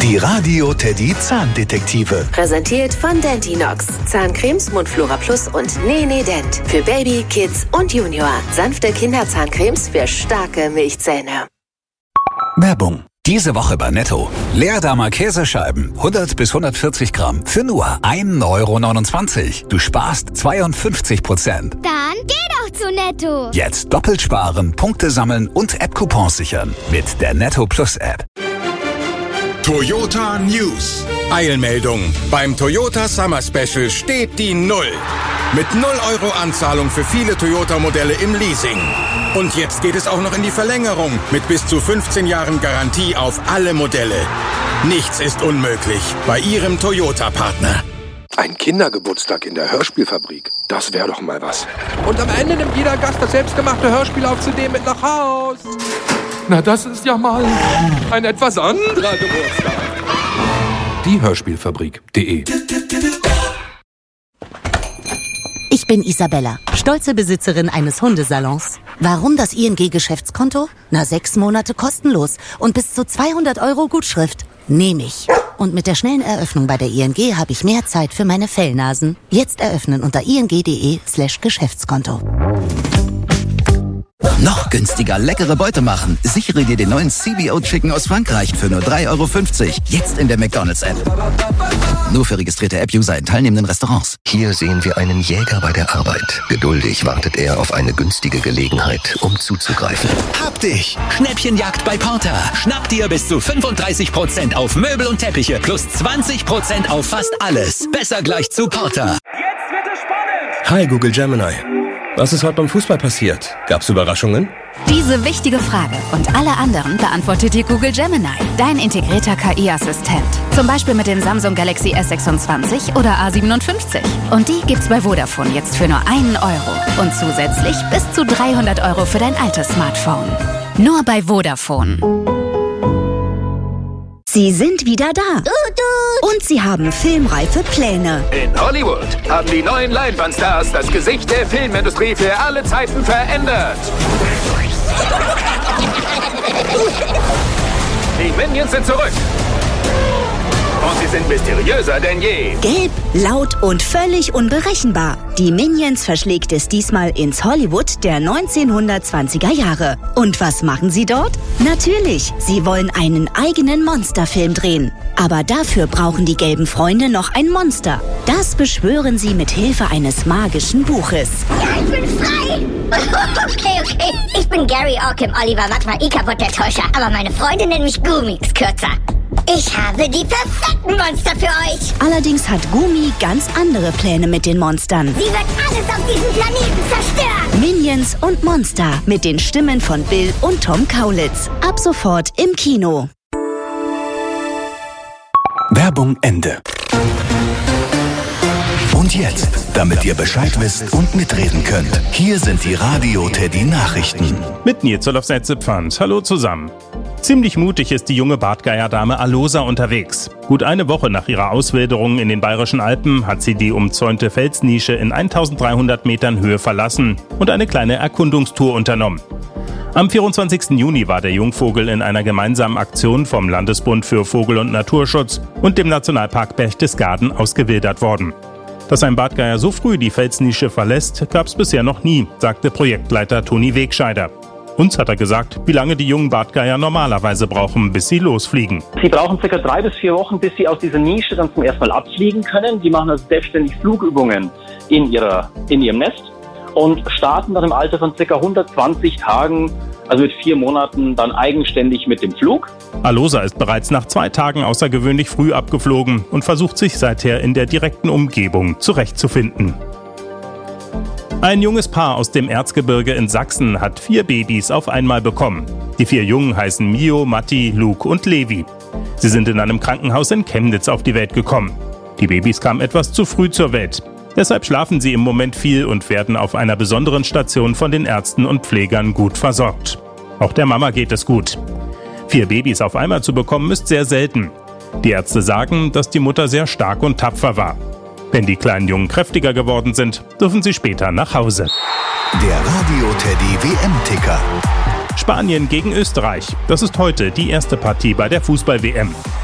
Die Radio Teddy Zahndetektive. Präsentiert von Dentinox. Zahncremes Mundflora Plus und Nene Dent. Für Baby, Kids und Junior. Sanfte Kinderzahncremes für starke Milchzähne. Werbung. Diese Woche bei Netto. Leerdammer Käsescheiben, 100 bis 140 Gramm, für nur 1,29 €. Du sparst 52%. Dann geh doch zu Netto. Jetzt doppelt sparen, Punkte sammeln und App-Coupons sichern. Mit der Netto Plus App. Toyota News. Eilmeldung. Beim Toyota Summer Special steht die 0. Mit 0 € Anzahlung für viele Toyota-Modelle im Leasing. Und jetzt geht es auch noch in die Verlängerung mit bis zu 15 Jahren Garantie auf alle Modelle. Nichts ist unmöglich bei Ihrem Toyota-Partner. Ein Kindergeburtstag in der Hörspielfabrik, das wäre doch mal was. Und am Ende nimmt jeder Gast das selbstgemachte Hörspiel auf CD mit nach Haus. Na, das ist ja mal ein etwas anderer Geburtstag. Die Hörspielfabrik.de. Ich bin Isabella, stolze Besitzerin eines Hundesalons. Warum das ING-Geschäftskonto? 6 Monate kostenlos und bis zu 200 € Gutschrift. Nehme ich. Und mit der schnellen Eröffnung bei der ING habe ich mehr Zeit für meine Fellnasen. Jetzt eröffnen unter ing.de/Geschäftskonto. Noch günstiger leckere Beute machen. Sichere dir den neuen CBO Chicken aus Frankreich für nur 3,50 €. Jetzt in der McDonald's-App. Nur für registrierte App-User in teilnehmenden Restaurants. Hier sehen wir einen Jäger bei der Arbeit. Geduldig wartet er auf eine günstige Gelegenheit, um zuzugreifen. Hab dich! Schnäppchenjagd bei Porter. Schnapp dir bis zu 35% auf Möbel und Teppiche plus 20% auf fast alles. Besser gleich zu Porter. Jetzt wird es spannend! Hi Google Gemini. Was ist heute beim Fußball passiert? Gab's Überraschungen? Diese wichtige Frage und alle anderen beantwortet dir Google Gemini, dein integrierter KI-Assistent. Zum Beispiel mit dem Samsung Galaxy S26 oder A57. Und die gibt's bei Vodafone jetzt für nur 1 € und zusätzlich bis zu 300 € für dein altes Smartphone. Nur bei Vodafone. Sie sind wieder da. Und sie haben filmreife Pläne. In Hollywood haben die neuen Leinwandstars das Gesicht der Filmindustrie für alle Zeiten verändert. Die Minions sind zurück. Und sie sind mysteriöser denn je. Gelb, laut und völlig unberechenbar. Die Minions verschlägt es diesmal ins Hollywood der 1920er Jahre. Und was machen sie dort? Natürlich, sie wollen einen eigenen Monsterfilm drehen. Aber dafür brauchen die gelben Freunde noch ein Monster. Das beschwören sie mit Hilfe eines magischen Buches. Ja, ich bin frei! Okay. Ich bin Gary Orkim Oliver Watmer Ikabot der Täuscher. Aber meine Freunde nennen mich Gumix kürzer. Ich habe die perfekten Monster für euch. Allerdings hat Gumi ganz andere Pläne mit den Monstern. Sie wird alles auf diesem Planeten zerstören. Minions und Monster mit den Stimmen von Bill und Tom Kaulitz. Ab sofort im Kino. Werbung Ende. Und jetzt, damit ihr Bescheid wisst und mitreden könnt, hier sind die Radio Teddy Nachrichten. Mit Nils Zepfand. Hallo zusammen. Ziemlich mutig ist die junge Bartgeier-Dame Alosa unterwegs. Gut eine Woche nach ihrer Auswilderung in den Bayerischen Alpen hat sie die umzäunte Felsnische in 1300 Metern Höhe verlassen und eine kleine Erkundungstour unternommen. Am 24. Juni war der Jungvogel in einer gemeinsamen Aktion vom Landesbund für Vogel- und Naturschutz und dem Nationalpark Berchtesgaden ausgewildert worden. Dass ein Bartgeier so früh die Felsnische verlässt, gab es bisher noch nie, sagte Projektleiter Toni Wegscheider. Uns hat er gesagt, wie lange die jungen Bartgeier normalerweise brauchen, bis sie losfliegen. Sie brauchen ca. 3 bis 4 Wochen, bis sie aus dieser Nische dann zum ersten Mal abfliegen können. Die machen also selbstständig Flugübungen in ihrem Nest und starten dann im Alter von ca. 120 Tagen, also mit 4 Monaten, dann eigenständig mit dem Flug. Alosa ist bereits nach 2 Tagen außergewöhnlich früh abgeflogen und versucht sich seither in der direkten Umgebung zurechtzufinden. Ein junges Paar aus dem Erzgebirge in Sachsen hat 4 Babys auf einmal bekommen. Die 4 Jungen heißen Mio, Matti, Luke und Levi. Sie sind in einem Krankenhaus in Chemnitz auf die Welt gekommen. Die Babys kamen etwas zu früh zur Welt. Deshalb schlafen sie im Moment viel und werden auf einer besonderen Station von den Ärzten und Pflegern gut versorgt. Auch der Mama geht es gut. 4 Babys auf einmal zu bekommen ist sehr selten. Die Ärzte sagen, dass die Mutter sehr stark und tapfer war. Wenn die kleinen Jungen kräftiger geworden sind, dürfen sie später nach Hause. Der Radio Teddy WM-Ticker. Spanien gegen Österreich. Das ist heute die erste Partie bei der Fußball-WM.